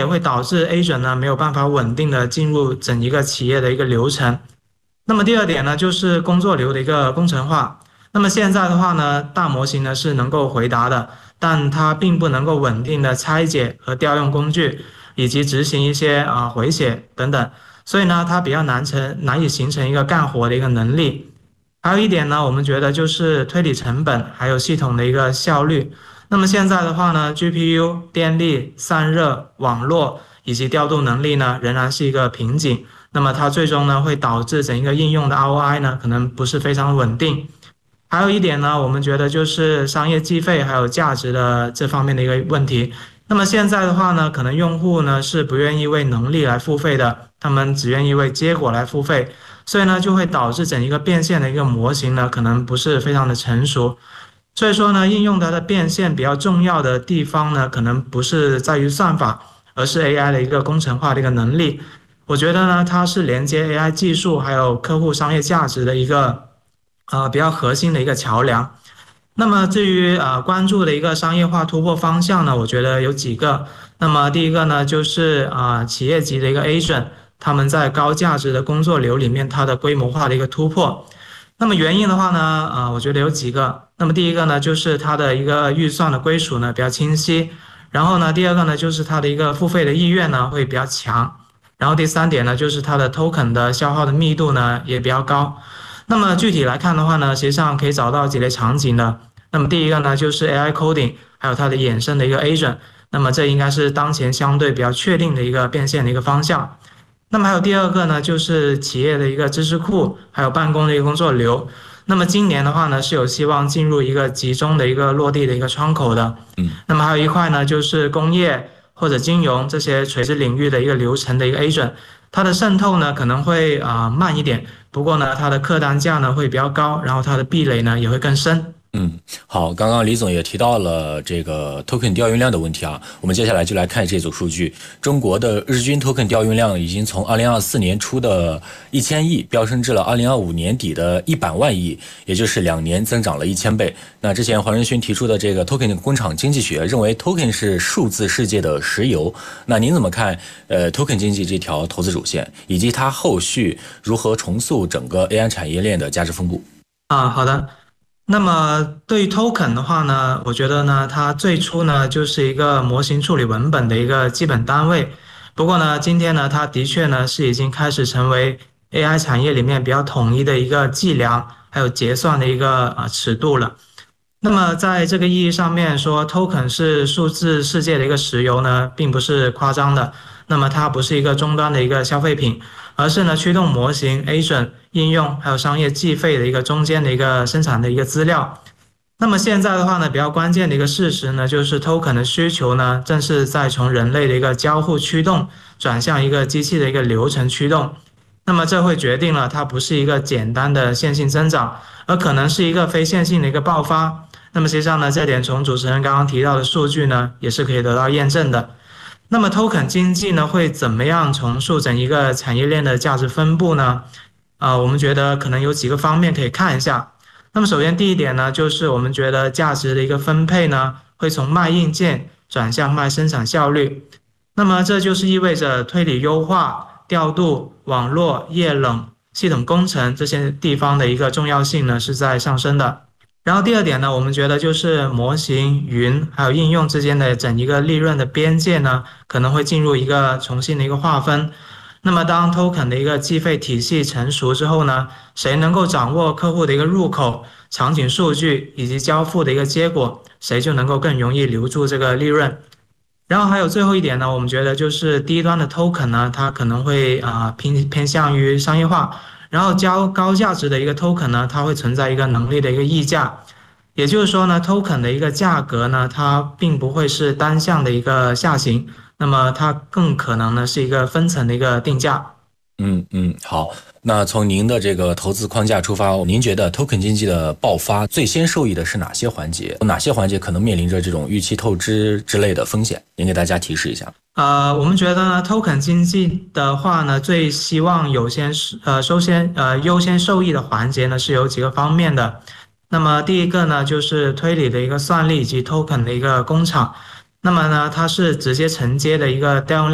也会导致 agent 呢没有办法稳定的进入整一个企业的一个流程。那么第二点呢，就是工作流的一个工程化。那么现在的话呢，大模型呢是能够回答的，但它并不能够稳定的拆解和调用工具，以及执行一些回写等等，所以呢，它比较难以形成一个干活的一个能力。还有一点呢，我们觉得就是推理成本，还有系统的一个效率。那么现在的话呢，GPU、电力、散热、网络以及调度能力呢，仍然是一个瓶颈。那么它最终呢，会导致整一个应用的 ROI 呢，可能不是非常稳定。还有一点呢，我们觉得就是商业计费还有价值的这方面的一个问题。那么现在的话呢，可能用户呢是不愿意为能力来付费的，他们只愿意为结果来付费。所以呢，就会导致整一个变现的一个模型呢，可能不是非常的成熟。所以说呢，应用它的变现比较重要的地方呢，可能不是在于算法，而是 AI 的一个工程化的一个能力。我觉得呢，它是连接 AI 技术还有客户商业价值的一个比较核心的一个桥梁。那么至于关注的一个商业化突破方向呢，我觉得有几个。那么第一个呢，就是企业级的一个 agent。他们在高价值的工作流里面，它的规模化的一个突破。那么原因的话呢，我觉得有几个。那么第一个呢，就是它的一个预算的归属呢比较清晰。然后呢，第二个呢，就是它的一个付费的意愿呢会比较强。然后第三点呢，就是它的 token 的消耗的密度呢也比较高。那么具体来看的话呢，实际上可以找到几类场景的。那么第一个呢，就是 AI coding，还有它的衍生的一个 agent。那么这应该是当前相对比较确定的一个变现的一个方向。那么还有第二个呢，就是企业的一个知识库，还有办公的一个工作流。那么今年的话呢，是有希望进入一个集中的一个落地的一个窗口的。那么还有一块呢，就是工业或者金融这些垂直领域的一个流程的一个 agent，它的渗透呢可能会慢一点，不过呢它的客单价呢会比较高，然后它的壁垒呢也会更深。 好，刚刚李总也提到了这个 token 调用量的问题啊，我们接下来就来看这组数据。中国的日均 token 调用量已经从2024年初的1000亿飙升至了2025年底的100万亿，也就是2年增长了1000倍。那之前黄仁勋提出的这个 token 工厂经济学认为 token 是数字世界的石油，那您怎么看token 经济这条投资主线，以及它后续如何重塑整个 AI 产业链的价值分布？ 好的。那么对于 token 的话呢，我觉得呢，它最初呢就是一个模型处理文本的一个基本单位。不过呢，今天呢，它的确呢是已经开始成为 AI 产业里面比较统一的一个计量还有结算的一个尺度了。那么在这个意义上面说 token 是数字世界的一个石油呢，并不是夸张的。那么它不是一个终端的一个消费品，而是呢驱动模型、agent、应用还有商业计费的一个中间的一个生产的一个资料。那么现在的话呢，比较关键的一个事实呢，就是 token 的需求呢，正是在从人类的一个交互驱动转向一个机器的一个流程驱动。那么这会决定了它不是一个简单的线性增长，而可能是一个非线性的一个爆发。那么实际上呢，这点从主持人刚刚提到的数据呢，也是可以得到验证的。那么 token 经济呢，会怎么样重塑整一个产业链的价值分布呢？我们觉得可能有几个方面可以看一下。那么首先第一点呢，就是我们觉得价值的一个分配呢，会从卖硬件转向卖生产效率。那么这就是意味着推理优化、调度、网络、液冷、系统工程这些地方的一个重要性呢，是在上升的。然后第二点呢，我们觉得就是模型、云还有应用之间的整一个利润的边界呢，可能会进入一个重新的一个划分。那么当 token 的一个计费体系成熟之后呢，谁能够掌握客户的一个入口、场景数据以及交付的一个结果，谁就能够更容易留住这个利润。然后还有最后一点呢，我们觉得就是低端的 token 呢，它可能会偏向于商业化。然后高价值的一个 token 呢，它会存在一个能力的一个溢价，也就是说呢 ，token 的一个价格呢，它并不会是单向的一个下行，那么它更可能呢是一个分层的一个定价。 好，那从您的这个投资框架出发，您觉得 token 经济的爆发最先受益的是哪些环节？哪些环节可能面临着这种预期透支之类的风险？您给大家提示一下。 我们觉得呢 ，token 经济的话呢，最希望优先受益的环节呢是有几个方面的。那么第一个呢，就是推理的一个算力以及 token 的一个工厂。那么呢，它是直接承接的一个调用量。